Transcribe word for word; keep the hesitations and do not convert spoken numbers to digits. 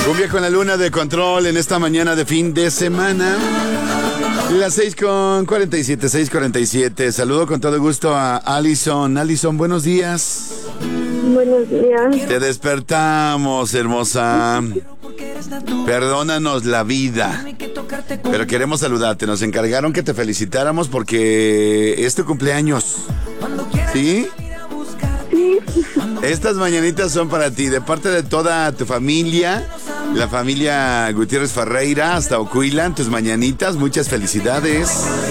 Cumbia con la luna de control en esta mañana de fin de semana. Las seis con cuarenta y siete, seis cuarenta y siete. Saludo con todo gusto a Alison. Alison, buenos días. Buenos días. Te despertamos, hermosa. Perdónanos la vida, pero queremos saludarte. Nos encargaron que te felicitáramos porque es tu cumpleaños. ¿Sí? Sí. Estas mañanitas son para ti, de parte de toda tu familia, la familia Gutiérrez Ferreira hasta Ocuila, tus mañanitas, muchas felicidades.